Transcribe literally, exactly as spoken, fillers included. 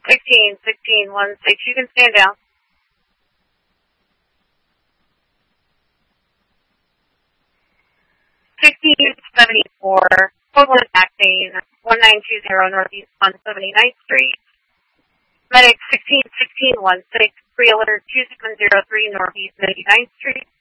sixteen, sixteen, one six. You can stand down. sixteen seventy-four, total attack pain, one nine two zero Northeast one seventy-ninth Street. Medic sixteen sixteen one six, pre-alert two seven zero three Northeast ninety-ninth Street.